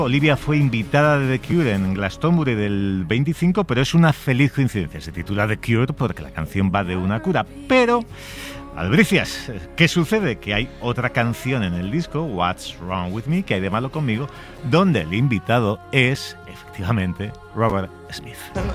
Olivia fue invitada de The Cure en Glastonbury del 25, pero es una feliz coincidencia. Se titula The Cure porque la canción va de una cura. Pero, albricias, ¿qué sucede? Que hay otra canción en el disco, What's Wrong With Me, que hay de malo conmigo, donde el invitado es, efectivamente, Robert Smith.